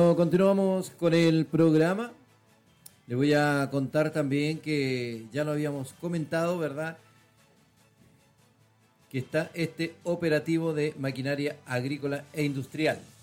Continuamos con el programa. Le voy a contar también que ya lo habíamos comentado, ¿verdad? Que está este operativo de maquinaria agrícola e industrial.